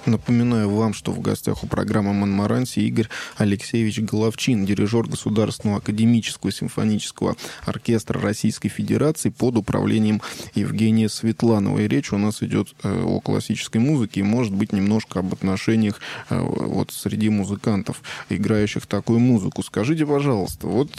Напоминаю вам, что в гостях у программы «Монмаранси» Игорь Алексеевич Головчин, дирижер Государственного академического симфонического оркестра Российской Федерации под управлением Евгения Светланова. И речь у нас идет о классической музыке и, может быть, немножко об отношениях вот среди музыкантов, играющих такую музыку. Скажите, пожалуйста, вот...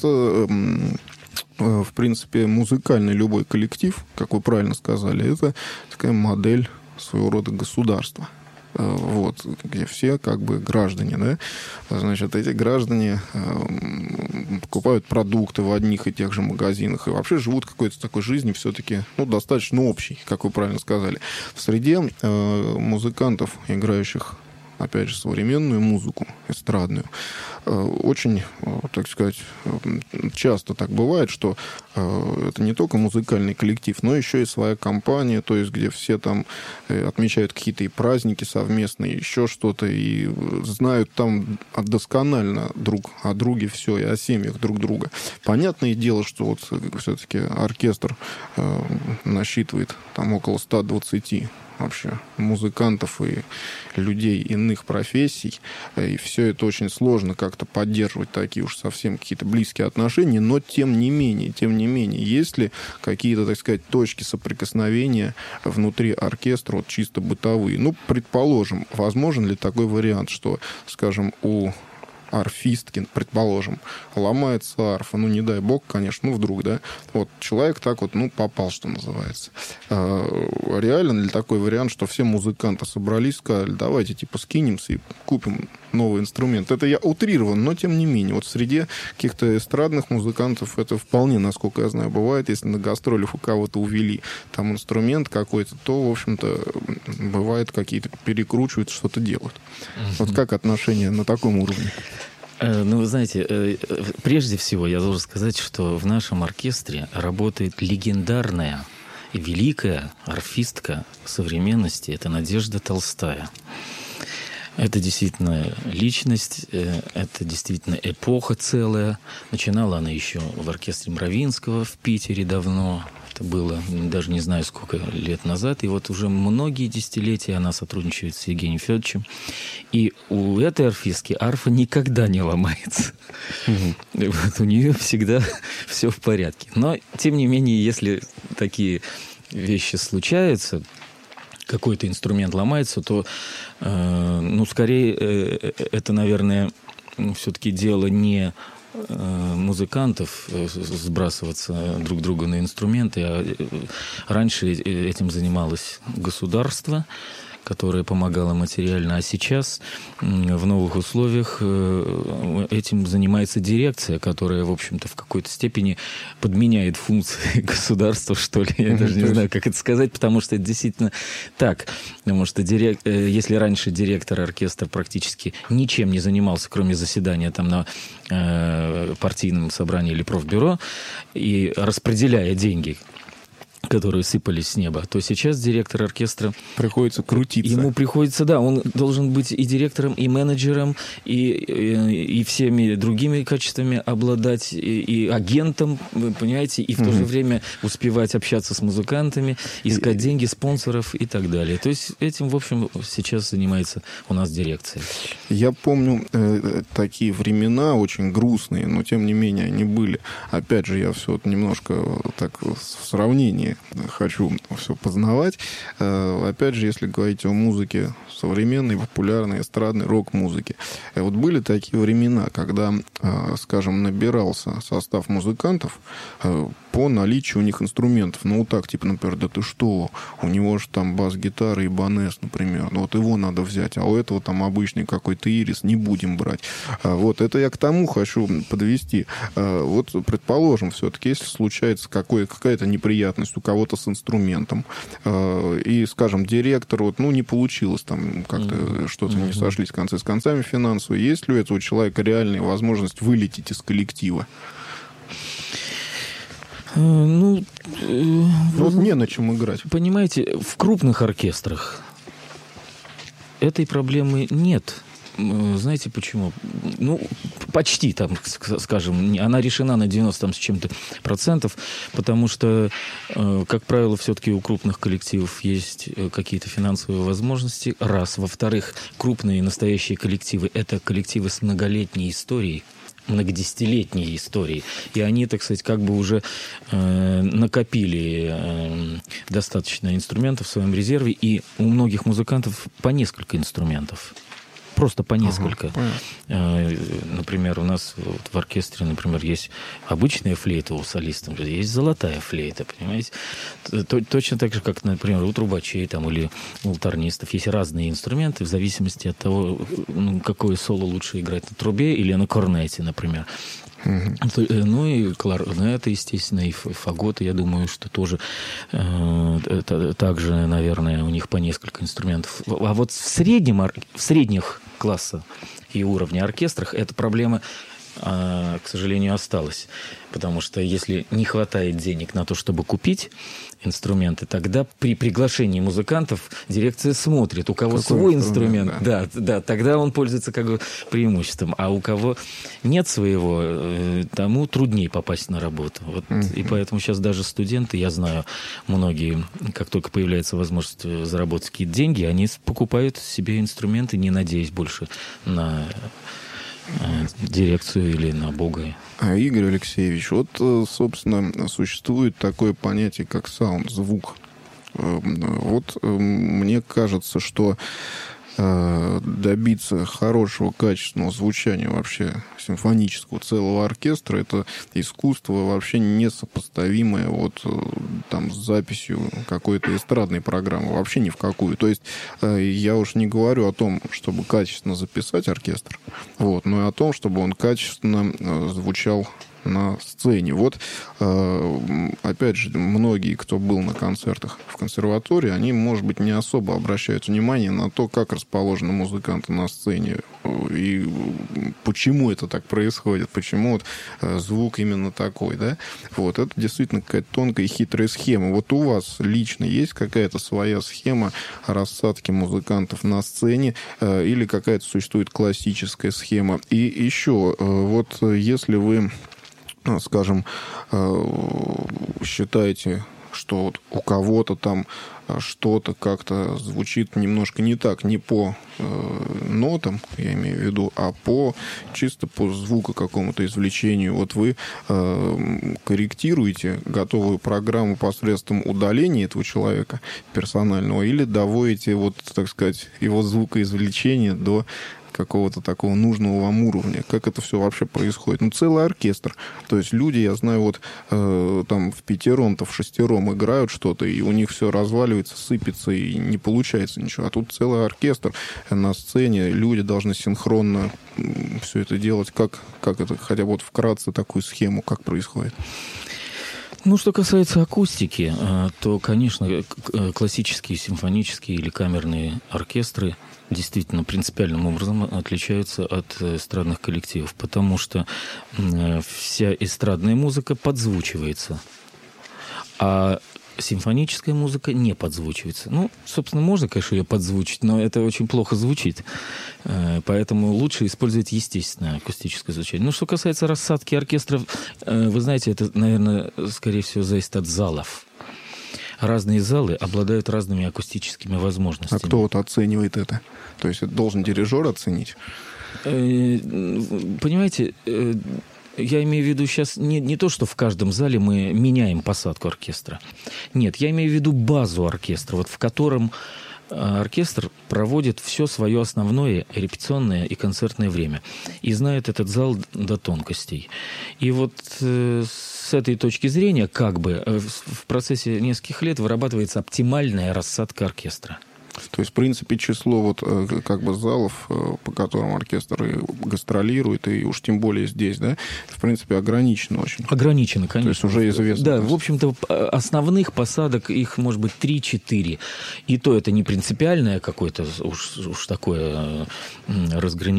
В принципе, музыкальный любой коллектив, как вы правильно сказали, это такая модель своего рода государства. Вот, где все как бы граждане, да, значит, эти граждане покупают продукты в одних и тех же магазинах и вообще живут какой-то такой жизнью все-таки, ну, достаточно общей, как вы правильно сказали. В среде музыкантов, играющих, опять же, современную музыку, эстрадную, очень, так сказать, часто так бывает, что это не только музыкальный коллектив, но еще и своя компания, то есть где все там отмечают какие-то и праздники совместные, еще что-то, и знают там досконально друг о друге все, и о семьях друг друга. Понятное дело, что вот все-таки оркестр насчитывает там около 120 вообще музыкантов и людей иных профессий, и все это очень сложно как-то поддерживать такие уж совсем какие-то близкие отношения, но тем не менее, есть ли какие-то, так сказать, точки соприкосновения внутри оркестра, вот чисто бытовые? Ну, предположим, возможен ли такой вариант, что, скажем, у арфистки, предположим, ломается арфа, ну, не дай бог, конечно, ну, вдруг, да, вот человек так вот, ну, попал, что называется. Реален ли такой вариант, что все музыканты собрались, сказали, давайте, типа, скинемся и купим новый инструмент? Это я утрирован, но тем не менее, вот в среде каких-то эстрадных музыкантов это вполне, насколько я знаю, бывает, если на гастролях у кого-то увели там инструмент какой-то, то, в общем-то, бывает, какие-то перекручивают, что-то делают. Вот как отношения на таком уровне? Ну, вы знаете, прежде всего я должен сказать, что в нашем оркестре работает легендарная и великая арфистка современности. Это Надежда Толстая. Это действительно личность, это действительно эпоха целая. Начинала она еще в оркестре Мравинского в Питере давно. Это было, даже не знаю, сколько лет назад. И вот уже многие десятилетия она сотрудничает с Евгением Федоровичем. И у этой арфистки арфа никогда не ломается. Вот у нее всегда все в порядке. Но, тем не менее, если такие вещи случаются, какой-то инструмент ломается, то, ну, скорее, это, наверное, все-таки дело не музыкантов сбрасываться друг друга на инструменты, а раньше этим занималось государство, которое помогало материально, а сейчас в новых условиях этим занимается дирекция, которая, в общем-то, в какой-то степени подменяет функции государства, что ли. Я даже не знаю, как это сказать, потому что это действительно так. Потому что если раньше директор оркестра практически ничем не занимался, кроме заседания там на партийном собрании или профбюро, и распределяя деньги, которые сыпались с неба, то сейчас директор оркестра... Приходится крутиться. Ему приходится, да, он должен быть и директором, и менеджером, и всеми другими качествами обладать, и агентом, вы понимаете, и в то же время успевать общаться с музыкантами, искать деньги, спонсоров и так далее. То есть этим, в общем, сейчас занимается у нас дирекция. Я помню такие времена, очень грустные, но тем не менее они были. Опять же, я все немножко так в сравнении хочу все познавать. Опять же, если говорить о музыке современной, популярной, эстрадной, рок-музыке. Вот были такие времена, когда, скажем, набирался состав музыкантов по наличию у них инструментов. Ну, вот так, типа, например, да ты что, у него же там бас-гитара и Ибанез, например. Ну, вот его надо взять, а у этого там обычный какой-то Ирис, не будем брать. Вот, это я к тому хочу подвести. Вот, предположим, все-таки, если случается какая-то неприятность у кого-то с инструментом, и, скажем, директор, вот, ну, не получилось там как-то что-то не сошлись концы с концами финансово, есть ли у этого человека реальная возможность вылететь из коллектива? Ну, вот не на чем играть. Понимаете, в крупных оркестрах этой проблемы нет. Знаете почему? Ну, почти, там, скажем, она решена на 90 там, с чем-то процентов, потому что, как правило, все-таки у крупных коллективов есть какие-то финансовые возможности, раз. Во-вторых, крупные настоящие коллективы – это коллективы с многолетней историей, многодесятилетней истории. И они, так сказать, как бы уже накопили достаточно инструментов в своем резерве, и у многих музыкантов по несколько инструментов. Просто по несколько. Например, у нас вот в оркестре, например, есть обычная флейта у солиста, есть золотая флейта, понимаете? Точно так же, как, например, у трубачей там, или у альтарнистов есть разные инструменты в зависимости от того, какое соло лучше играть на трубе или на корнете, например. Ну и кларнет, естественно, и фаготы, я думаю, что тоже также, наверное, у них по несколько инструментов. А вот в средних класса и уровня оркестрах эта проблема, к сожалению, осталась. Потому что если не хватает денег на то, чтобы купить инструменты, тогда при приглашении музыкантов дирекция смотрит, у кого свой инструмент, да, тогда он пользуется как бы преимуществом. А у кого нет своего, тому труднее попасть на работу. Вот, и поэтому сейчас даже студенты, я знаю, многие, как только появляется возможность заработать какие-то деньги, они покупают себе инструменты, не надеясь больше на дирекцию или на Бога. Игорь Алексеевич, вот, собственно, существует такое понятие, как саунд, звук. Вот мне кажется, что добиться хорошего, качественного звучания вообще симфонического целого оркестра, это искусство вообще несопоставимое вот там с записью какой-то эстрадной программы, вообще ни в какую. То есть я уж не говорю о том, чтобы качественно записать оркестр, вот, но и о том, чтобы он качественно звучал на сцене. Вот, опять же, многие, кто был на концертах в консерватории, они, может быть, не особо обращают внимание на то, как расположены музыканты на сцене и почему это так происходит, почему вот звук именно такой, да? Вот, это действительно какая-то тонкая и хитрая схема. Вот у вас лично есть какая-то своя схема рассадки музыкантов на сцене или какая-то существует классическая схема? И еще, вот если вы, скажем, считаете, что вот у кого-то там что-то как-то звучит немножко не так, не по нотам, я имею в виду, а чисто по звуку какому-то извлечению. Вот вы корректируете готовую программу посредством удаления этого человека персонального или доводите, вот, так сказать, его звукоизвлечение до какого-то такого нужного вам уровня. Как это все вообще происходит? Ну, целый оркестр. То есть люди, я знаю, вот там в пятером-то, в шестером играют что-то, и у них все разваливается, сыпется, и не получается ничего. А тут целый оркестр на сцене, люди должны синхронно все это делать. Как это, хотя бы вот вкратце такую схему, как происходит? Ну, что касается акустики, то, конечно, классические, симфонические или камерные оркестры действительно принципиальным образом отличаются от эстрадных коллективов, потому что вся эстрадная музыка подзвучивается, а симфоническая музыка не подзвучивается. Ну, собственно, можно, конечно, ее подзвучить, но это очень плохо звучит. Поэтому лучше использовать естественное акустическое звучание. Ну, что касается рассадки оркестров, вы знаете, это, наверное, скорее всего, зависит от залов. Разные залы обладают разными акустическими возможностями. А кто вот оценивает это? То есть это должен дирижер оценить? Понимаете, я имею в виду сейчас не то, что в каждом зале мы меняем посадку оркестра. Нет, я имею в виду базу оркестра, вот в котором оркестр проводит все свое основное репетиционное и концертное время. И знает этот зал до тонкостей. И вот с этой точки зрения, как бы, в процессе нескольких лет вырабатывается оптимальная рассадка оркестра. То есть, в принципе, число вот как бы залов, по которым оркестр и гастролирует, и уж тем более здесь, да, в принципе, ограничено очень. Ограничено, конечно. То есть уже известно. Да, в общем-то, основных посадок их может быть 3-4. И то это не принципиальное какое-то уж такое разграничение.